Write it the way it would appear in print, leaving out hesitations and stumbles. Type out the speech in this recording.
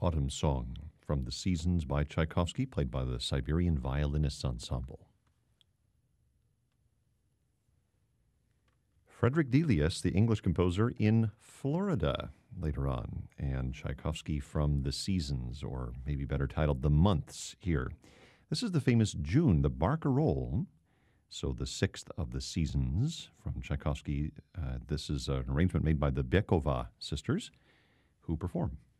Autumn Song from The Seasons by Tchaikovsky, played by the Siberian Violinists Ensemble. Frederick Delius, the English composer, in Florida later on, and Tchaikovsky from The Seasons, or maybe better titled The Months here. This is the famous June, the Barcarolle, so the sixth of the seasons from Tchaikovsky. This is an arrangement made by the Bekova sisters, who perform.